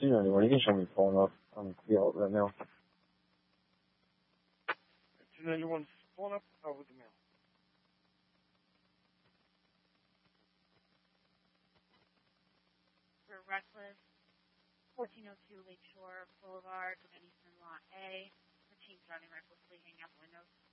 see her anywhere. You can show me pulling up on the out right now. 291's pulling up with the mail. For Reckless, 1402 Lakeshore Boulevard, Eastern Lot A. For team driving recklessly, hang out the windows.